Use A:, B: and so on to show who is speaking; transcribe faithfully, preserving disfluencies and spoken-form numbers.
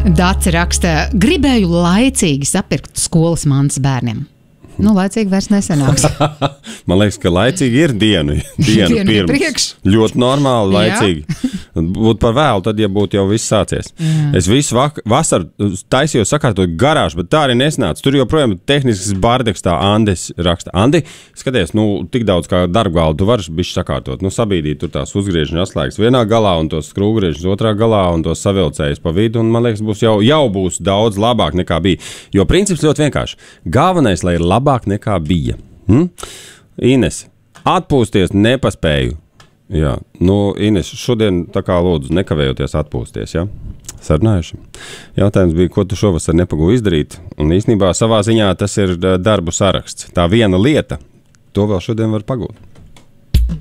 A: Dace raksta, gribēju laicīgi sapirkt skolas mantas bērniem. Nu, laicīgi vairs nesanāks.
B: Man liekas, ka laicīgi ir dienu, dienu, dienu pirms.
A: Priekš.
B: Ļoti normāli, laicīgi. Būtu par vēlu, tad, ja būtu jau viss sācies. Jā. Es visu vak vasaru taisīju sakārtot garāžu, bet tā arī nesnāca. Tur joprojām tehnisks bārdeks tā Andis raksta. Andi, skaties, nu, tik daudz kā darbgaldu, tu vari bišķi sakārtot. Nu, sabīdīt tur tās uzgriežņu atslēgas vienā galā un tos skrūvgriežņus otrā galā un tos savilcējus pa vidu. Un, man liekas, būs jau, jau būs daudz labāk nekā bija. Jo princips ļoti vienkārši. Galvenais, lai ir labāk nekā bija. Hm? Ines, atpūsties nepaspēju. Jā, nu, Ines, šodien tā kā lūdzu nekavējoties atpūsties, ja? Sarunājuši. Jautājums bija, ko tu šovasar nepagūji izdarīt, un īstenībā savā ziņā tas ir darbu saraksts. Tā viena lieta, to vēl šodien var pagūt.